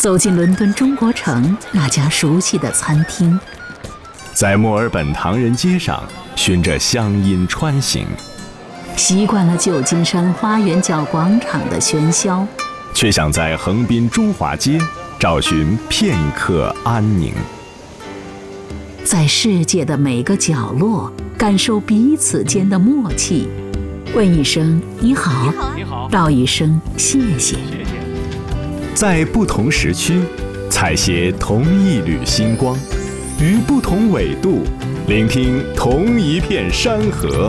走进伦敦中国城那家熟悉的餐厅， 在墨尔本唐人街上循着乡音穿行， 习惯了旧金山花园角广场的喧嚣， 却想在横滨中华街找寻片刻安宁。 在世界的每个角落感受彼此间的默契，问一声你好，道一声谢谢。 在不同时区采撷同一缕星光，于不同纬度聆听同一片山河。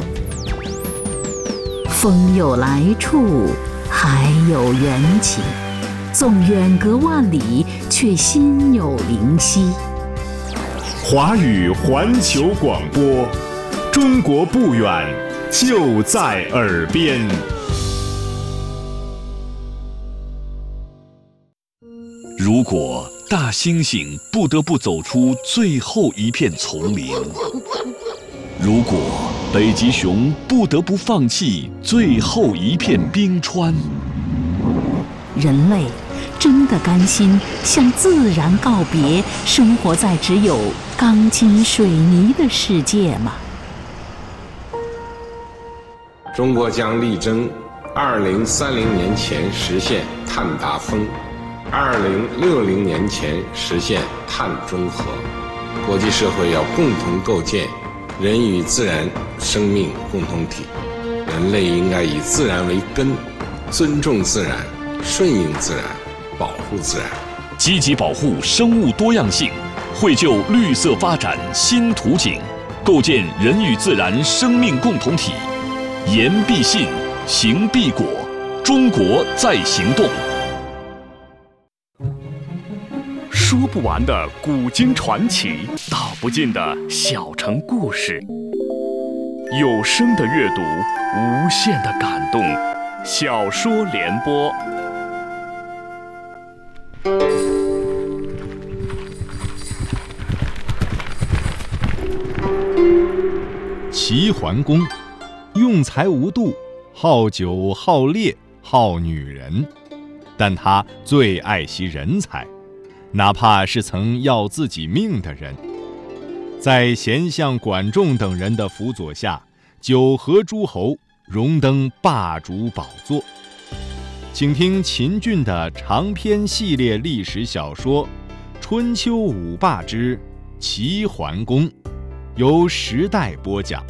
风有来处，海有缘起，纵远隔万里，却心有灵犀。 华语环球广播，中国不远，就在耳边。 如果大猩猩不得不走出最后一片丛林，如果北极熊不得不放弃最后一片冰川， 人类真的甘心向自然告别，生活在只有钢筋水泥的世界吗？ 中国将力争2030年前实现碳达峰，2060年前实现碳中和。国际社会要共同构建人与自然生命共同体，人类应该以自然为根，尊重自然，顺应自然，保护自然， 积极保护生物多样性，绘就绿色发展新图景，构建人与自然生命共同体。言必信，行必果，中国在行动。说不完的古今传奇，道不尽的小城故事，有声的阅读，无限的感动。小说联播。 齐桓公用才无度，好酒好猎好女人，但他最爱惜人才，哪怕是曾要自己命的人。在贤相管仲等人的辅佐下，九合诸侯，荣登霸主宝座。请听秦俊的长篇系列历史小说《春秋五霸之齐桓公》，由时代播讲。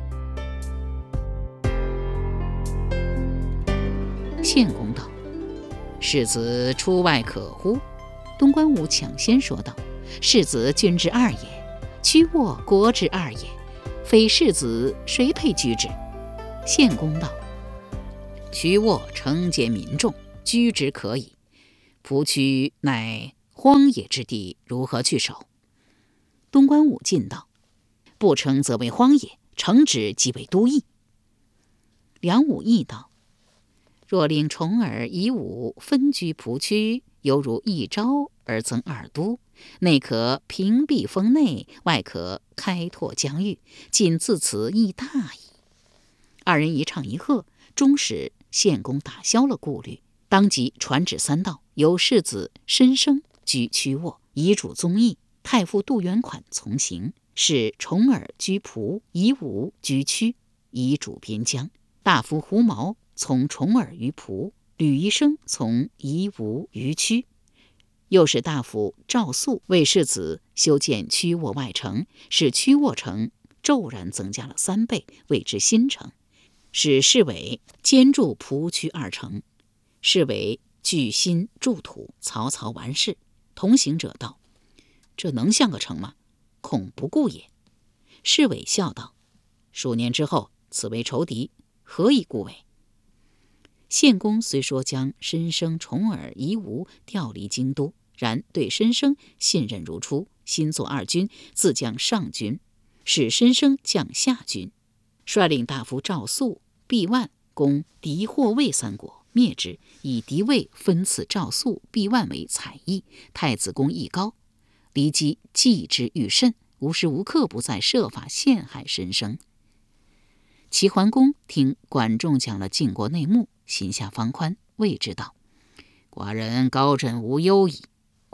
献公道：“世子出外可乎？”东关武抢先说道：“世子君之二也，屈沃国之二也，非世子谁配居之？”献公道：“屈沃承接民众，居之可以。蒲区乃荒野之地，如何去守？”东关武进道：“不成则为荒野，成之即为都邑。”梁武义道：“若令重耳、夷吾分居蒲区，犹如一朝而增二都，内可屏蔽封内，外可开拓疆域，仅自此亦大矣。”二人一唱一和，终使献公打消了顾虑，当即传旨3道，由世子申生居曲沃，遗嘱宗义；太傅杜元款从行，使重耳居蒲，夷吾居曲，遗嘱边疆；大夫胡毛从重耳于蒲，吕夷生从夷吾于曲。又使大夫赵肃为世子修建曲沃外城，使曲沃城骤然增加了3倍，谓之新城。使市委兼筑蒲区2城，市委据心筑土，草草完事。同行者道：“这能像个城吗？恐不顾也。”市委笑道：“数年之后，此为仇敌，何以顾为？”献公虽说将申生、重耳、夷吾调离京都，然对申生信任如初，新作2军，自将上军，使申生将下军，率领大夫赵肃、毕万攻敌霍魏3国，灭之，以敌魏分赐赵肃、毕万为采邑。太子公义高，骊姬忌之愈甚，无时无刻不在设法陷害申生。齐桓公听管仲讲了晋国内幕，心下方宽，谓之道：“寡人高枕无忧矣。”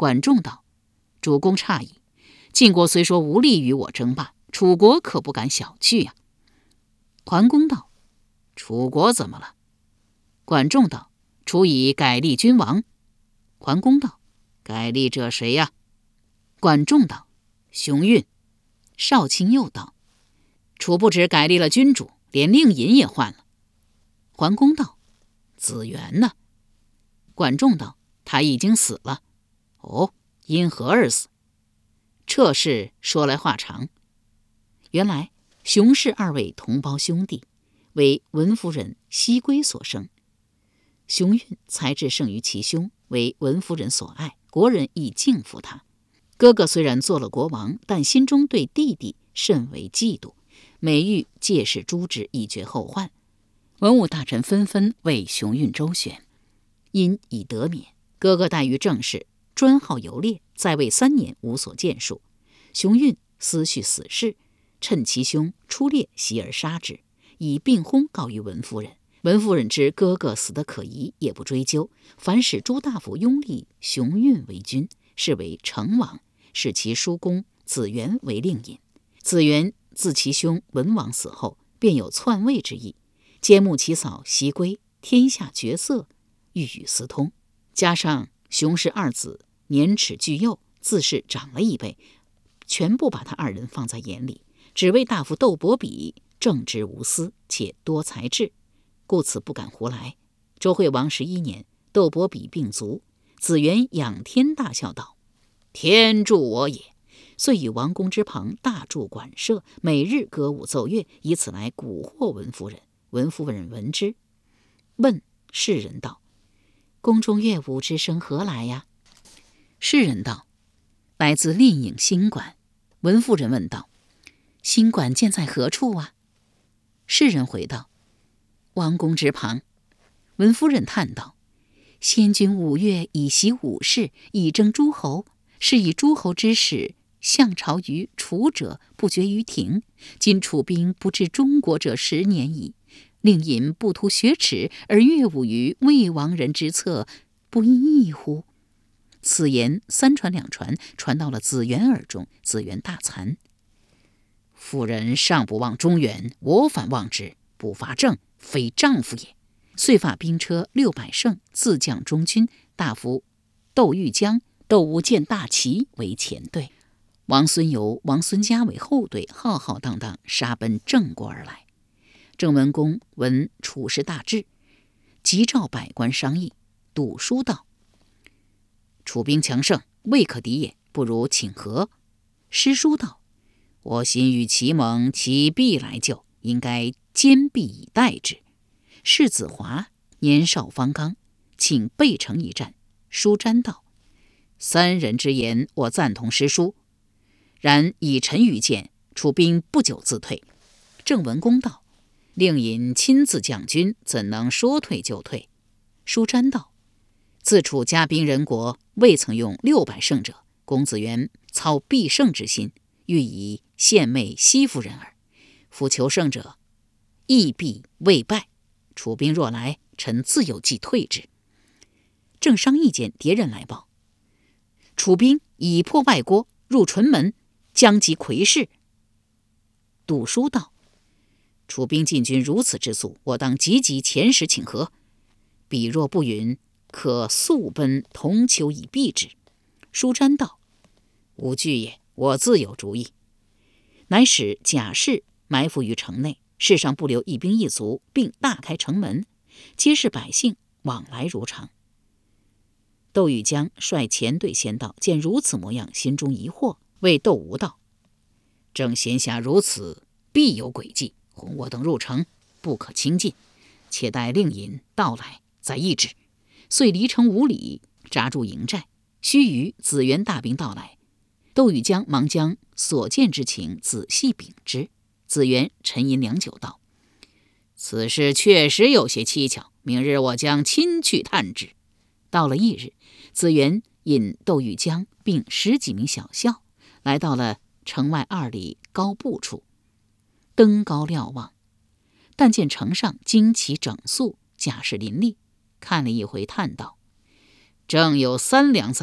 管仲道：主公诧异，晋国虽说无力与我争霸，楚国可不敢小觑啊。桓公道：楚国怎么了？管仲道：楚以改立君王。桓公道：改立者谁呀？管仲道：熊运。少卿又道：楚不止改立了君主，连令尹也换了。桓公道：子元呢？管仲道：他已经死了。哦，因何而死？这事说来话长。原来熊氏二位同胞兄弟，为文夫人西归所生。熊运才智胜于其兄，为文夫人所爱，国人亦敬服他。哥哥虽然做了国王，但心中对弟弟甚为嫉妒，每欲借势诛之，以绝后患。文武大臣纷纷为熊运周旋，因已得免。哥哥怠于政事，专好游猎，在位3年无所建树。熊运思绪死事，趁其兄出猎，袭而杀之，以病薨告于文夫人。文夫人知哥哥死得可疑，也不追究，反使诸大夫拥立熊运为君，是为成王，使其叔公子元为令尹。子元自其兄文王死后，便有篡位之意，揭幕其嫂西归，天下绝色，欲与私通。加上熊氏二子年齿俱幼，自是长了1倍，全部把他2人放在眼里，只为大夫窦伯比正直无私，且多才智，故此不敢胡来。周惠王11年，窦伯比病卒，子元仰天大笑道：天助我也！遂以王宫之旁大筑馆舍，每日歌舞奏乐，以此来蛊惑文夫人。文夫人闻之，问士人道：宫中乐舞之声何来呀？士人道：来自令尹新馆。文夫人问道：新馆建在何处啊？士人回道：王宫之旁。文夫人叹道：先君5月以习武士，以征诸侯，是以诸侯之使相朝于楚者不绝于庭，今楚兵不至中国者10年矣。令尹不图雪耻，而乐舞于魏王人之侧，不亦乎？此言3传2传，传到了子元耳中。子元大惭，妇人尚不忘中原，我反忘之，不伐郑，非丈夫也。遂发兵车600乘，自将中军，大夫窦玉江、窦武见大旗为前队，王孙游、王孙嘉为后队，浩浩荡荡杀奔郑国而来。郑文公闻楚事大治，即召百官商议。赌书道：楚兵强盛，未可敌也，不如请和。诗书道：我心与其盟，其必来救，应该坚壁以待之。世子华年少方刚，请备城一战。书瞻道：3人之言，我赞同诗书，然以臣愚见，楚兵不久自退。郑文公道：令尹亲自将军，怎能说退就退？书瞻道：自楚加兵人国，未曾用600乘者，公子元操必胜之心，欲以献媚西夫人耳。夫求胜者，亦必未败。楚兵若来，臣自有计退之。正商议间，迭人来报：楚兵已破外郭，入淳门，将及魁氏。赌书道：楚兵进军如此之速，我当急遣使请和。彼若不允，可速奔铜丘以避之。书瞻道：无惧也，我自有主意。乃使甲士埋伏于城内，世上不留一兵一卒，并大开城门，皆是百姓往来如常。窦玉江率前队先到，见如此模样，心中疑惑，谓窦武道：正闲暇如此，必有诡计，哄我等入城，不可轻进，且待令尹到来再议之。遂离城5里，扎住营寨。须臾，子元大兵到来，窦玉江忙将所见之情仔细禀之。子元沉吟良久，道：此事确实有些蹊跷，明日我将亲去探之。到了翌日，子元引窦玉江并10几名小校，来到了城外2里高步处，登高瞭望，但见城上旌旗整肃，甲士林立，看了一回，叹道：正有3良在，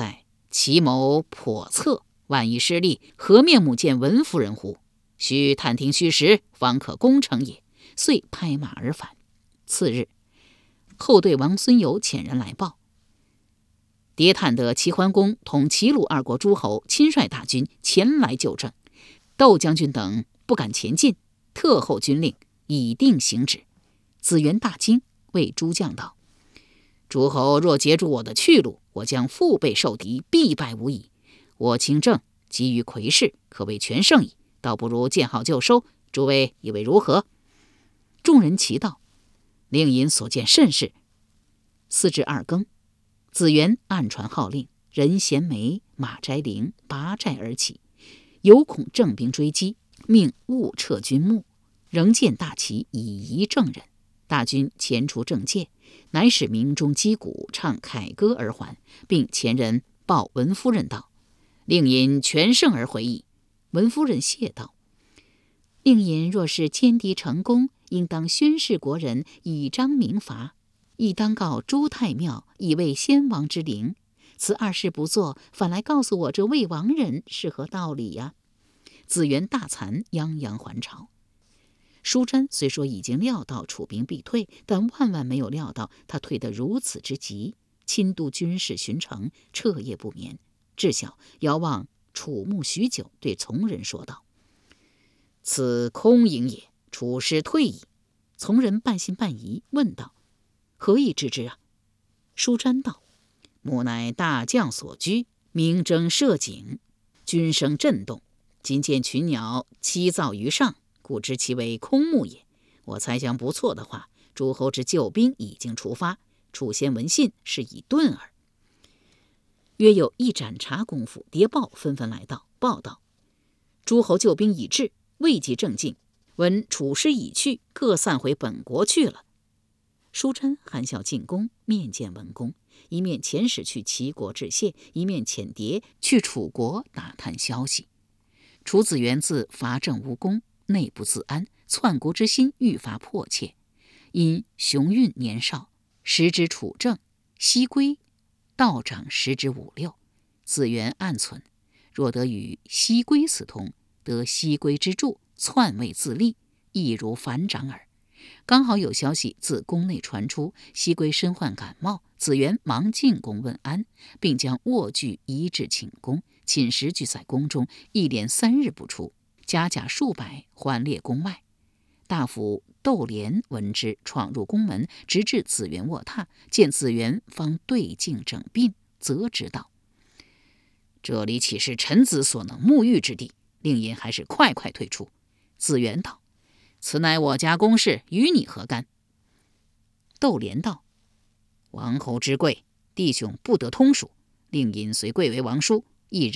其谋叵测，万一失利，何面目见文夫人乎？须探听虚实，方可攻城也。”遂拍马而返。次日，后队王孙友遣人来报，谍探得齐桓公同齐鲁2国诸侯亲率大军前来救郑，窦将军等不敢前进，特候军令，以定行止。子元大惊，谓诸将道：“诸侯若截住我的去路，我将腹背受敌，必败无疑。我清郑急于魁视，可谓全胜矣，倒不如见好就收。诸位以为如何？”众人齐道：“令尹所见甚是。”4至2更，子元暗传号令，人衔枚、马摘铃，拔寨而起，有恐郑兵追击，命勿撤军幕，仍建大旗以仪郑人。大军前出郑界，乃使鸣钟击鼓，唱凯歌而还，并前人报文夫人道：“令尹全胜而回矣。”文夫人谢道：“令尹若是歼敌成功，应当宣示国人，以彰明罚，亦当告诸太庙，以慰先王之灵。此2事不做，反来告诉我这魏王人是何道理呀？”子元大惭，泱泱还朝。舒詹虽说已经料到楚兵必退，但万万没有料到他退得如此之急，亲督军士巡城，彻夜不眠，至晓遥望楚目许久，对从人说道：“此空营也，楚师退矣。”从人半信半疑，问道：“何以知之啊？”舒詹道：“母乃大将所居，明征射井，军声震动，今见群鸟栖噪于上，故知其为空目也。我猜想不错的话，诸侯之救兵已经出发，楚先闻信，是以遁耳。”约有1盏茶功夫，谍报纷纷来到，报道：“诸侯救兵已至，未及正进，闻楚师已去，各散回本国去了。”舒詹含笑进宫，面见文公，一面遣使去齐国致谢，一面遣谍去楚国打探消息。楚子元自伐郑无功，内不自安，篡国之心愈发迫切。因雄运年少，时值楚政，西归道长时值5、6，子元暗忖，若得与西归私通，得西归之助，篡位自立，易如反掌耳。刚好有消息自宫内传出，西归身患感冒，子元忙进宫问安，并将卧具移至寝宫，寝食俱在宫中，一连3日不出，甲数百还列宫外。大夫窦连闻之，闯入宫门，直至子元卧榻，见子元方对镜整鬓，责之道：“这里岂是臣子所能沐浴之地？令尹还是快快退出。”子元道：“此乃我家公事，与你何干？”窦连道：“王侯之贵，弟兄不得通属。令尹虽贵为王叔，亦